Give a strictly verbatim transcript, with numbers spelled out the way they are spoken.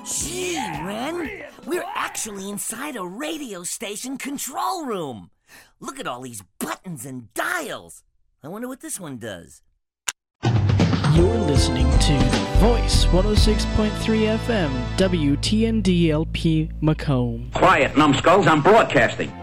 Gee, Ren, we're actually inside a radio station control room. Look at all these buttons and dials. I wonder what this one does. You're listening to The Voice, one oh six point three F M, W T N D L P Macomb. Quiet, numbskulls, I'm broadcasting.